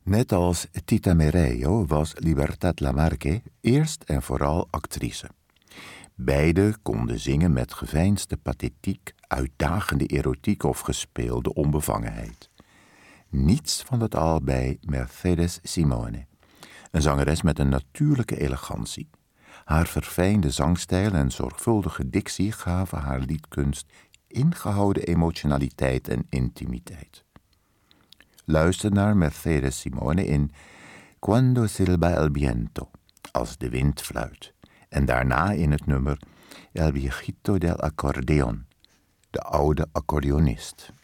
Net als Tita Merello was Libertad Lamarque eerst en vooral actrice. Beide konden zingen met geveinsde pathetiek, uitdagende erotiek of gespeelde onbevangenheid. Niets van dat al bij Mercedes Simone, een zangeres met een natuurlijke elegantie. Haar verfijnde zangstijl en zorgvuldige dictie gaven haar liedkunst ingehouden emotionaliteit en intimiteit. Luister naar Mercedes Simone in Cuando silba el viento, als de wind fluit, en daarna in het nummer El viejito del acordeón, de oude accordeonist.